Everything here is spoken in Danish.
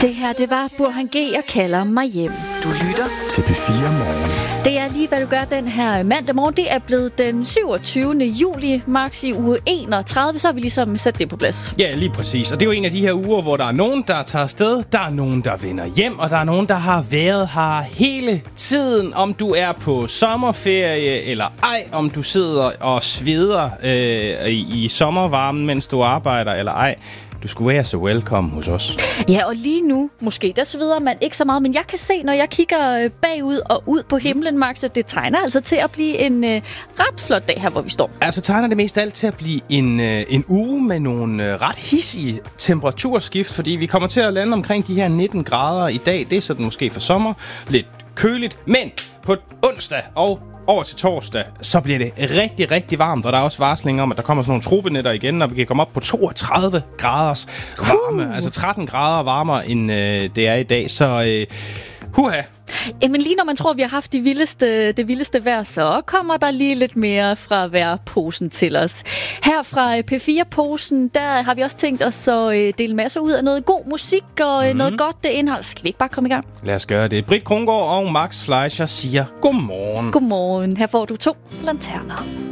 Det her, det var Burhan G. og kalder mig hjem. Du lytter til P4 Morgen. Det er lige, hvad du gør den her mandag morgen. Det er blevet den 27. juli, max i uge 31. Så har vi ligesom sat det på plads. Ja, lige præcis. Og det er jo en af de her uger, hvor der er nogen, der tager afsted, der er nogen, der vender hjem, og der er nogen, der har været her hele tiden. Om du er på sommerferie eller ej, om du sidder og sveder i sommervarmen, mens du arbejder eller ej. Du skulle være så velkommen hos os. Ja, og lige nu, måske der sveder man ikke så meget, men jeg kan se, når jeg kigger bagud og ud på himlen, Max, at det tegner altså til at blive en ret flot dag her, hvor vi står. Altså tegner det mest af alt til at blive en uge med nogle ret hissige temperaturskift, fordi vi kommer til at lande omkring de her 19 grader i dag. Det er sådan måske for sommer. Lidt køligt, men på onsdag og over til torsdag, så bliver det rigtig, rigtig varmt, og der er også varsling om, at der kommer sådan nogle tropenetter igen, og vi kan komme op på 32 graders varme. Altså 13 grader varmere, end det er i dag, så huha. Jamen lige når man tror, vi har haft det vildeste vejr, så kommer der lige lidt mere fra vejrposen til os. Her fra P4-posen, der har vi også tænkt os at dele masser ud af noget god musik og noget godt indhold. Skal vi ikke bare komme i gang? Lad os gøre det. Britt Krongård og Max Fleischer siger godmorgen. Godmorgen. Her får du 2 lanterner.